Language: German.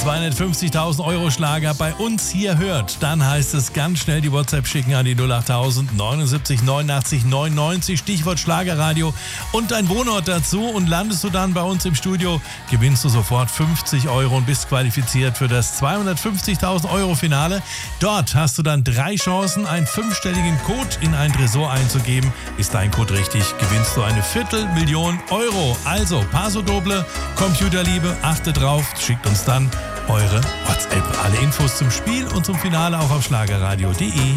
250.000 Euro Schlager bei uns hier hört, dann heißt es ganz schnell die WhatsApp schicken an die 08000 79 89 99, Stichwort Schlagerradio und dein Wohnort dazu, und landest du dann bei uns im Studio, gewinnst du sofort 50 Euro und bist qualifiziert für das 250.000 Euro Finale. Dort hast du dann 3 Chancen, einen 5-stelligen Code in ein Tresor einzugeben. Ist dein Code richtig, gewinnst du eine 250.000 Euro. Also Paso Doble, Computerliebe, achtet drauf, schickt uns dann eure WhatsApp. Alle Infos zum Spiel und zum Finale auch auf schlagerradio.de.